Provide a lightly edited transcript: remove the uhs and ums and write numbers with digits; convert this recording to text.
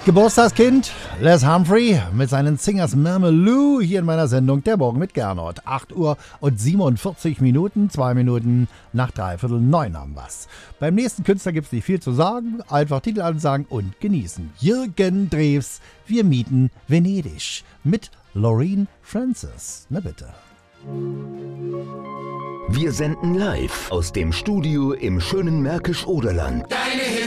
Geburtstagskind, Les Humphrey mit seinen Singers Mamalou hier in meiner Sendung Der Morgen mit Gernot. 8 Uhr und 47 Minuten, 2 Minuten nach 8:45 haben wir's. Beim nächsten Künstler gibt's nicht viel zu sagen, einfach Titel ansagen und genießen. Jürgen Drews, Wir mieten Venedig mit Loreen Francis. Na bitte. Wir senden live aus dem Studio im schönen Märkisch-Oderland. Deine Hits